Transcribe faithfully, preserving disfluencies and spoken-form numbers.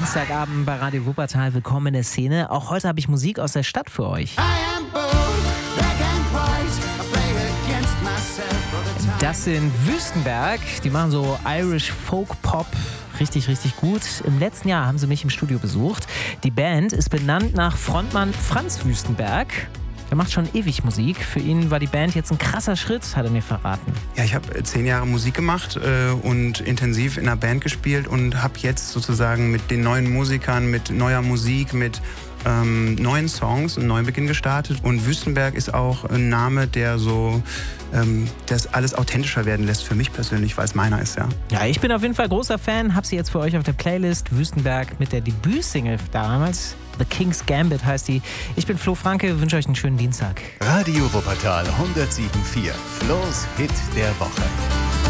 Dienstagabend bei Radio Wuppertal. Willkommen in der Szene. Auch heute habe ich Musik aus der Stadt für euch. Das sind Wüstenberg. Die machen so Irish Folk Pop. Richtig, richtig gut. Im letzten Jahr haben sie mich im Studio besucht. Die Band ist benannt nach Frontmann Franz Wüstenberg. Er macht schon ewig Musik. Für ihn war die Band jetzt ein krasser Schritt, hat er mir verraten. Ja, ich habe zehn Jahre Musik gemacht äh, und intensiv in einer Band gespielt und habe jetzt sozusagen mit den neuen Musikern, mit neuer Musik, mit ähm, neuen Songs einen Neubeginn gestartet. Und Wüstenberg ist auch ein Name, der so ähm, das alles authentischer werden lässt für mich persönlich, weil es meiner ist, ja. Ja, ich bin auf jeden Fall großer Fan. Hab sie jetzt für euch auf der Playlist. Wüstenberg mit der Debütsingle damals. The King's Gambit heißt die. Ich bin Flo Franke, wünsche euch einen schönen Dienstag. Radio Wuppertal hundertsieben Komma vier. Flo's Hit der Woche.